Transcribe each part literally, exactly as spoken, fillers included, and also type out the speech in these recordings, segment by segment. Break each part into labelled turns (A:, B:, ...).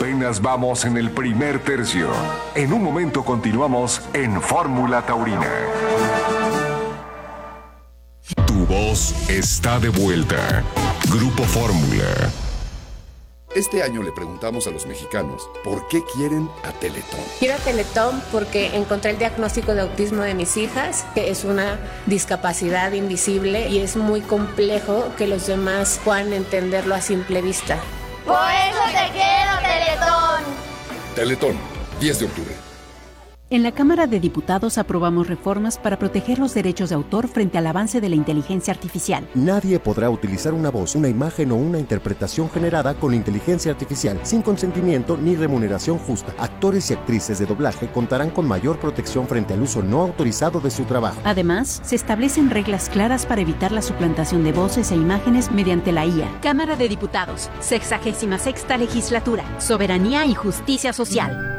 A: Apenas vamos en el primer tercio. En un momento continuamos en Fórmula Taurina. Tu voz está de vuelta. Grupo Fórmula.
B: Este año le preguntamos a los mexicanos por qué quieren a Teletón.
C: Quiero a Teletón porque encontré el diagnóstico de autismo de mis hijas, que es una discapacidad invisible y es muy complejo que los demás puedan entenderlo a simple vista.
D: Por eso te quiero, Teletón.
B: Teletón, diez de octubre.
E: En la Cámara de Diputados aprobamos reformas para proteger los derechos de autor frente al avance de la inteligencia artificial.
F: Nadie podrá utilizar una voz, una imagen o una interpretación generada con inteligencia artificial sin consentimiento ni remuneración justa. Actores y actrices de doblaje contarán con mayor protección frente al uso no autorizado de su trabajo.
E: Además, se establecen reglas claras para evitar la suplantación de voces e imágenes mediante la I A. Cámara de Diputados, sexagésima sexta legislatura, soberanía y justicia social.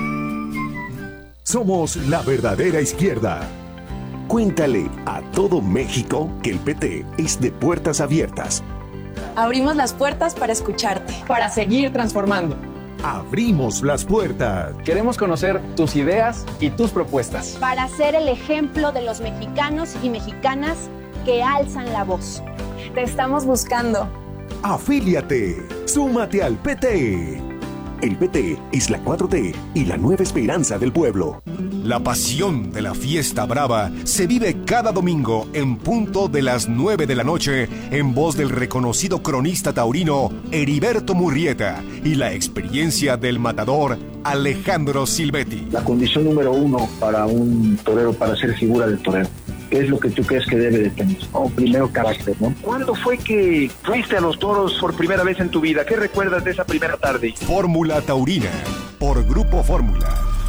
G: Somos la verdadera izquierda. Cuéntale a todo México que el P T es de puertas abiertas.
H: Abrimos las puertas para escucharte, para seguir transformando.
G: Abrimos las puertas.
I: Queremos conocer tus ideas y tus propuestas.
J: Para ser el ejemplo de los mexicanos y mexicanas que alzan la voz.
H: Te estamos buscando.
G: Afíliate. Súmate al P T. El P T es la cuatro T y la nueva esperanza del pueblo.
K: La pasión de la fiesta brava se vive cada domingo en punto de las nueve de la noche en voz del reconocido cronista taurino Heriberto Murrieta y la experiencia del matador Alejandro Silvetti.
L: La condición número uno para un torero, para ser figura del torero, ¿qué es lo que tú crees que debe de tener? Oh, primero, carácter, ¿no?
M: ¿Cuándo fue que fuiste a los toros por primera vez en tu vida? ¿Qué recuerdas de esa primera tarde?
K: Fórmula Taurina, por Grupo Fórmula.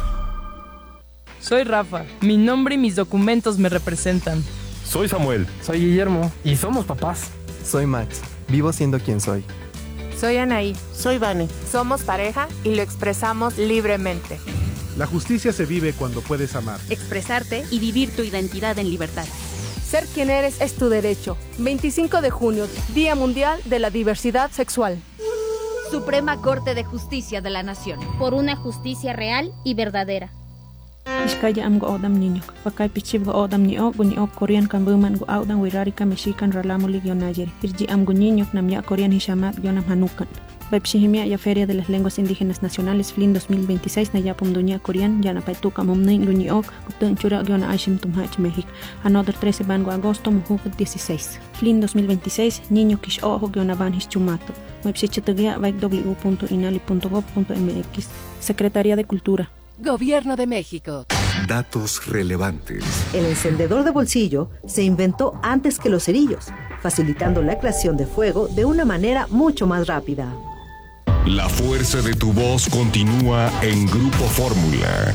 N: Soy Rafa. Mi nombre y mis documentos me representan.
O: Soy Samuel.
P: Soy Guillermo.
O: Y somos papás.
P: Soy Max. Vivo siendo quien soy.
Q: Soy Anaí.
R: Soy Vane.
Q: Somos pareja y lo expresamos libremente.
S: La justicia se vive cuando puedes amar,
E: expresarte y vivir tu identidad en libertad.
T: Ser quien eres es tu derecho. veinticinco de junio, Día Mundial de la Diversidad Sexual.
U: Suprema Corte de Justicia de la Nación.
V: Por una justicia real y verdadera.
W: Iskaya am go odam niño, pakay pichib go odam niño, guño Korean kambuman go audan wirarika mexican ralamuli gyonayer. Irji am guñiño namya Korean hishamat gyonam hanukan. Bepshihimia ya Feria de las Lenguas Indígenas Nacionales F L I N dos mil veintiséis Nayapum Duña Korean Yana Paituca Momnin Guñiok Gutun Chura Gyona Ashim Tumhach México. Another trece Bango Agosto Mujuk dieciséis. F L I N dos mil veintiséis Niño Kish Ojo Gyona Banhis Chumato. Websiteguía w punto inali punto gob punto mx. Secretaría de Cultura.
X: Gobierno de México.
A: Datos relevantes.
Y: El encendedor de bolsillo se inventó antes que los cerillos, facilitando la creación de fuego de una manera mucho más rápida.
A: La fuerza de tu voz continúa en Grupo Fórmula.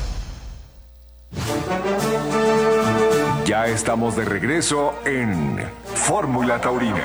A: Ya estamos de regreso en Fórmula Taurina.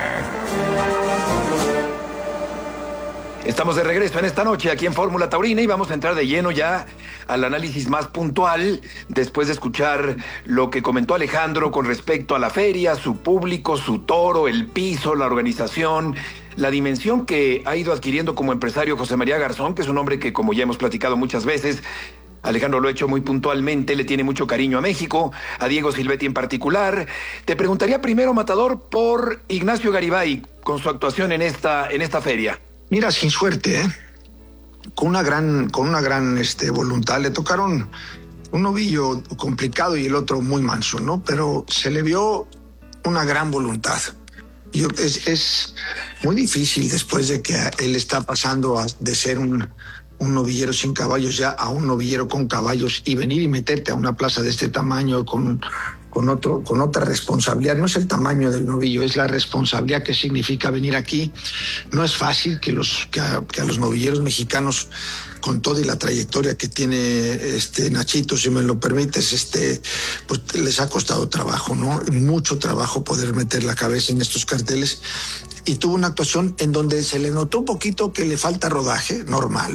M: Estamos de regreso en esta noche aquí en Fórmula Taurina y vamos a entrar de lleno ya al análisis más puntual después de escuchar lo que comentó Alejandro con respecto a la feria, su público, su toro, el piso, la organización, la dimensión que ha ido adquiriendo como empresario José María Garzón, que es un hombre que, como ya hemos platicado muchas veces, Alejandro lo ha hecho muy puntualmente, le tiene mucho cariño a México, a Diego Silvetti en particular. Te preguntaría primero, Matador, por Ignacio Garibay, con su actuación en esta, en esta feria.
Z: Mira, sin suerte, ¿eh? Con una gran, con una gran este, voluntad. Le tocaron un novillo complicado y el otro muy manso, ¿no? Pero se le vio una gran voluntad. Yo, es, es muy difícil después de que él está pasando a, de ser un, un novillero sin caballos ya a un novillero con caballos y venir y meterte a una plaza de este tamaño con... Con, otro, con otra responsabilidad. No es el tamaño del novillo, es la responsabilidad que significa venir aquí. No es fácil que, los, que, a, que a los novilleros mexicanos, con toda y la trayectoria que tiene este Nachito, si me lo permites, este, pues les ha costado trabajo, ¿no? Mucho trabajo poder meter la cabeza en estos carteles. Y tuvo una actuación en donde se le notó un poquito que le falta rodaje, normal, ¿no?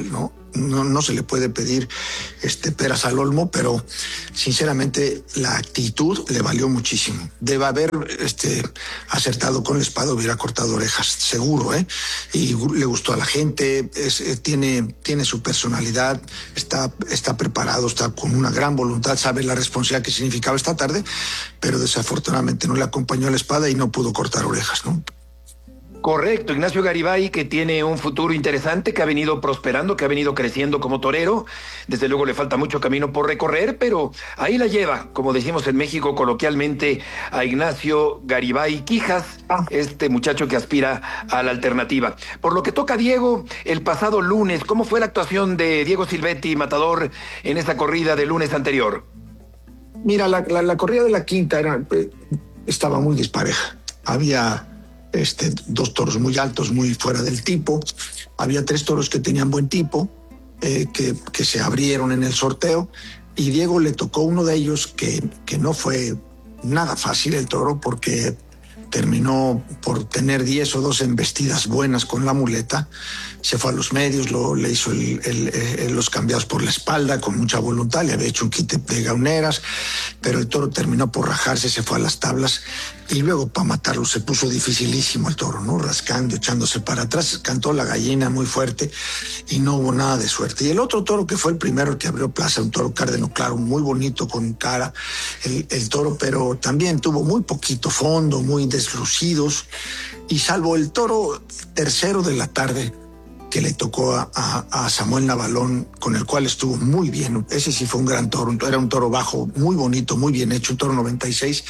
Z: no, no se le puede pedir este, peras al olmo, pero sinceramente la actitud le valió muchísimo. Debe haber este, acertado con la espada, hubiera cortado orejas, seguro, ¿eh? Y le gustó a la gente, es, eh, tiene, tiene su personalidad, está, está preparado, está con una gran voluntad, sabe la responsabilidad que significaba esta tarde, pero desafortunadamente no le acompañó la espada y no pudo cortar orejas, ¿no?
M: Correcto, Ignacio Garibay, que tiene un futuro interesante, que ha venido prosperando, que ha venido creciendo como torero. Desde luego le falta mucho camino por recorrer, pero ahí la lleva, como decimos en México coloquialmente, a Ignacio Garibay Quijas, este muchacho que aspira a la alternativa. Por lo que toca a Diego, el pasado lunes, ¿cómo fue la actuación de Diego Silvetti, matador, en esa corrida del lunes anterior?
Z: Mira, la, la, la corrida de la quinta era, eh, estaba muy dispareja. Había este, dos toros muy altos, muy fuera del tipo. Había tres toros que tenían buen tipo, eh, que, que se abrieron en el sorteo. Y Diego le tocó uno de ellos que, que no fue nada fácil el toro, porque terminó por tener diez o doce embestidas buenas con la muleta. Se fue a los medios, lo, le hizo el, el, el, los cambiados por la espalda con mucha voluntad, le había hecho un quite de gauneras, pero el toro terminó por rajarse, se fue a las tablas y luego para matarlo se puso dificilísimo el toro, ¿no? Rascando, echándose para atrás, cantó la gallina muy fuerte y no hubo nada de suerte. Y el otro toro que fue el primero que abrió plaza, un toro cárdeno claro, muy bonito con cara, el, el toro, pero también tuvo muy poquito fondo, muy deslucidos, y salvo el toro tercero de la tarde, que le tocó a, a, a Samuel Navalón, con el cual estuvo muy bien. Ese sí fue un gran toro, era un toro bajo, muy bonito, muy bien hecho, un toro noventa y seis,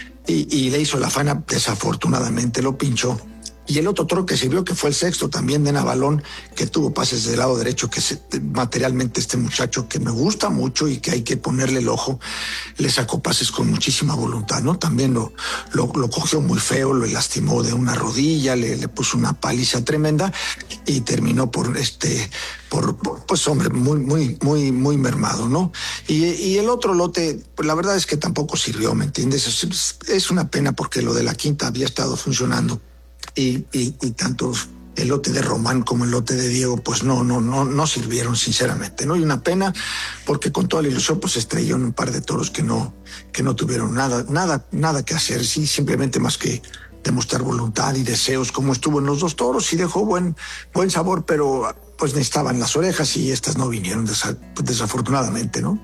Z: y, y le hizo la faena, desafortunadamente lo pinchó. Y el otro toro que sirvió, que fue el sexto también de Navalón, que tuvo pases del lado derecho, que se, materialmente este muchacho que me gusta mucho y que hay que ponerle el ojo, le sacó pases con muchísima voluntad, ¿no? También lo, lo, lo cogió muy feo, lo lastimó de una rodilla, le, le puso una paliza tremenda y terminó por este, por, por pues hombre, muy, muy, muy, muy mermado, ¿no? Y, y el otro lote, pues la verdad es que tampoco sirvió, ¿me entiendes? Es, es una pena porque lo de la quinta había estado funcionando. Y, y, y tanto el lote de Román como el lote de Diego, pues no, no, no, no sirvieron, sinceramente, ¿no? Y una pena, porque con toda la ilusión, pues estrelló en un par de toros que no, que no tuvieron nada, nada, nada que hacer, sí, simplemente más que demostrar voluntad y deseos, como estuvo en los dos toros, y dejó buen, buen sabor, pero pues necesitaban las orejas y estas no vinieron, desa, desafortunadamente, ¿no?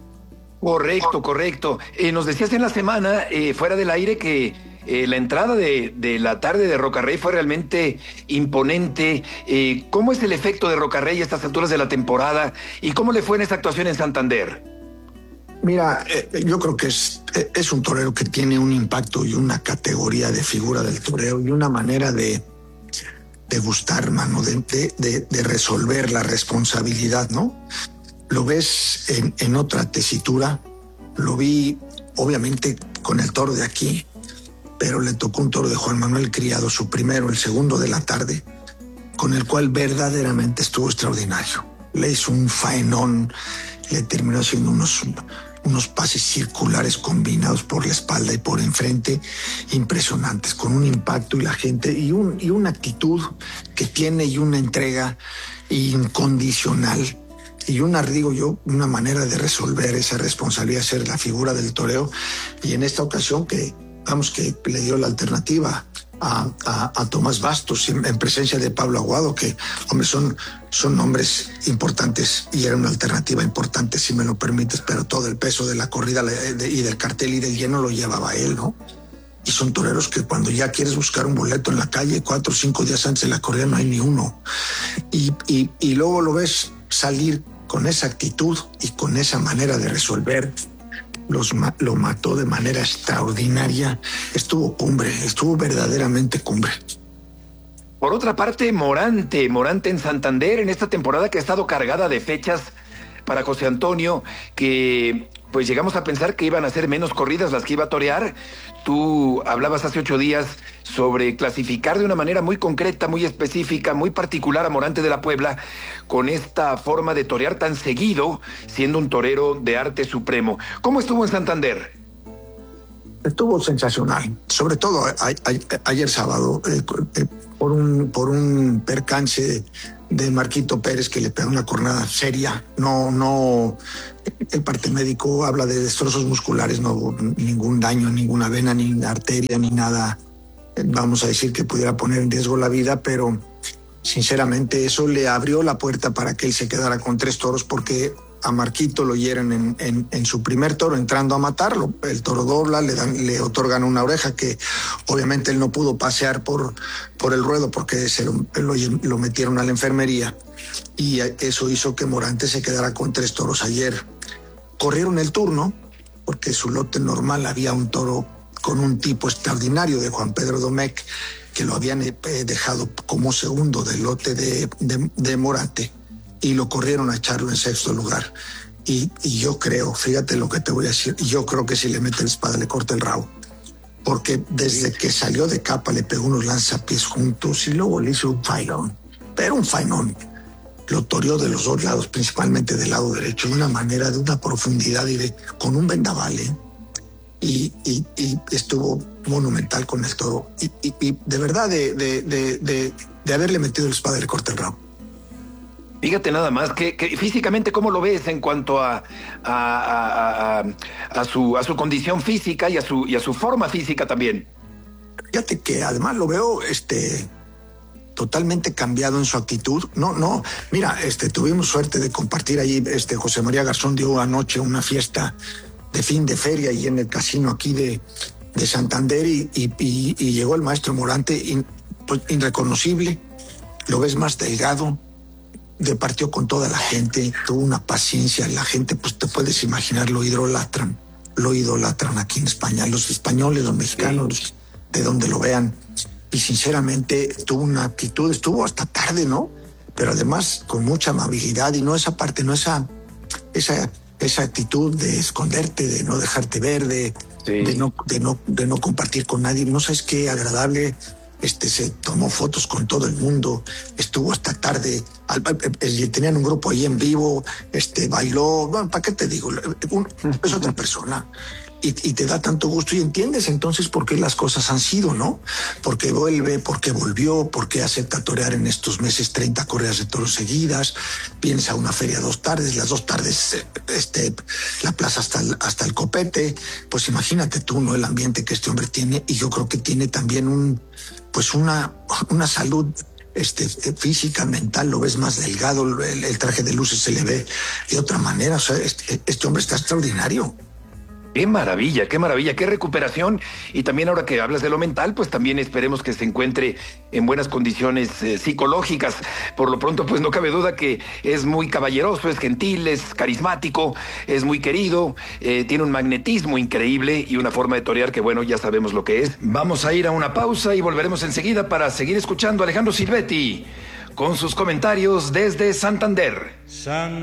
M: Correcto, correcto. Eh, nos decías en la semana, eh, fuera del aire, que Eh, la entrada de, de la tarde de Rocarrey fue realmente imponente. Eh, ¿Cómo es el efecto de Rocarrey a estas alturas de la temporada? ¿Y cómo le fue en esta actuación en Santander?
Z: Mira, eh, yo creo que es, es un torero que tiene un impacto y una categoría de figura del toreo y una manera de, de gustar, mano, de, de, de, de resolver la responsabilidad, ¿no? Lo ves en, en otra tesitura, lo vi obviamente con el toro de aquí, pero le tocó un toro de Juan Manuel Criado, su primero, el segundo de la tarde, con el cual verdaderamente estuvo extraordinario. Le hizo un faenón, le terminó haciendo unos, unos pases circulares combinados por la espalda y por enfrente, impresionantes, con un impacto y la gente, y, un, y una actitud que tiene y una entrega incondicional, y una, digo yo, una manera de resolver esa responsabilidad, ser la figura del toreo, y en esta ocasión que Vamos, que le dio la alternativa a, a, a Tomás Bastos en, en presencia de Pablo Aguado, que, hombre, son, son nombres importantes y era una alternativa importante, si me lo permites, pero todo el peso de la corrida de, y del cartel y del lleno lo llevaba él, ¿no? Y son toreros que cuando ya quieres buscar un boleto en la calle, cuatro o cinco días antes de la corrida no hay ni uno. Y, y, y luego lo ves salir con esa actitud y con esa manera de resolver. Los, lo mató de manera extraordinaria. Estuvo cumbre, estuvo verdaderamente cumbre.
M: Por otra parte, Morante, Morante en Santander, en esta temporada que ha estado cargada de fechas para José Antonio, que pues llegamos a pensar que iban a ser menos corridas las que iba a torear. Tú hablabas hace ocho días sobre clasificar de una manera muy concreta, muy específica, muy particular a Morante de la Puebla, con esta forma de torear tan seguido, siendo un torero de arte supremo. ¿Cómo estuvo en Santander?
Z: Estuvo sensacional, sobre todo a, a, ayer sábado, eh, eh, por, un, por un percance de Marquito Pérez, que le pegó una cornada seria. No, no, el parte médico habla de destrozos musculares, no hubo ningún daño en ninguna vena, ni arteria, ni nada, vamos a decir, que pudiera poner en riesgo la vida, pero sinceramente eso le abrió la puerta para que él se quedara con tres toros, porque a Marquito lo hieren en, en, en su primer toro entrando a matarlo. El toro dobla, le dan, le otorgan una oreja que obviamente él no pudo pasear por, por el ruedo porque se lo, lo, lo metieron a la enfermería, y eso hizo que Morante se quedara con tres toros ayer. Corrieron el turno porque su lote normal había un toro con un tipo extraordinario de Juan Pedro Domecq, que lo habían eh, dejado como segundo del lote de, de, de Morante, y lo corrieron a echarlo en sexto lugar. Y, y yo creo, fíjate lo que te voy a decir, yo creo que si le mete la espada le corta el rabo, porque desde que salió de capa le pegó unos lanzapiés juntos y luego le hizo un fainón, pero un fainón. Lo toreó de los dos lados, principalmente del lado derecho, de una manera, de una profundidad y de, con un vendaval, ¿eh? Y, y, y estuvo monumental con el toro. Y, y, y de verdad, de, de, de, de, de haberle metido la espada le corta el rabo.
M: Fíjate nada más, que, que físicamente, ¿cómo lo ves en cuanto a, a, a, a, a, su, a su condición física y a su, y a su forma física también?
Z: Fíjate que además lo veo este, totalmente cambiado en su actitud. No, no, mira, este, tuvimos suerte de compartir allí, este, José María Garzón dio anoche una fiesta de fin de feria y en el casino aquí de, de Santander, y, y, y, y llegó el maestro Morante, in, pues, irreconocible, lo ves más delgado, departió con toda la gente, tuvo una paciencia, la gente, pues te puedes imaginar, lo idolatran, lo idolatran aquí en España, los españoles, los mexicanos, sí, de donde lo vean, y sinceramente tuvo una actitud, estuvo hasta tarde, ¿no? Pero además con mucha amabilidad, y no esa parte, no esa, esa, esa actitud de esconderte, de no dejarte ver, de, sí. de, no, de, no, de no compartir con nadie, no sabes qué agradable. Este, se tomó fotos con todo el mundo, estuvo hasta tarde, al, al, tenían un grupo ahí en vivo, este, bailó, bueno, ¿para qué te digo? Un, es otra persona, y, y te da tanto gusto, y entiendes entonces por qué las cosas han sido, ¿no? Porque vuelve, porque volvió, porque acepta torear en estos meses treinta correas de toros seguidas, piensa una feria dos tardes, las dos tardes, este, la plaza hasta el, hasta el copete, pues imagínate tú, ¿no? El ambiente que este hombre tiene, y yo creo que tiene también un pues una, una salud este, física, mental, lo ves más delgado, el, el traje de luces se le ve de otra manera, o sea, este, este hombre está extraordinario.
M: Qué maravilla, qué maravilla, qué recuperación. Y también ahora que hablas de lo mental, pues también esperemos que se encuentre en buenas condiciones eh, psicológicas. Por lo pronto, pues no cabe duda que es muy caballeroso, es gentil, es carismático, es muy querido, eh, tiene un magnetismo increíble y una forma de torear que, bueno, ya sabemos lo que es. Vamos a ir a una pausa y volveremos enseguida para seguir escuchando a Alejandro Silvetti con sus comentarios desde Santander. San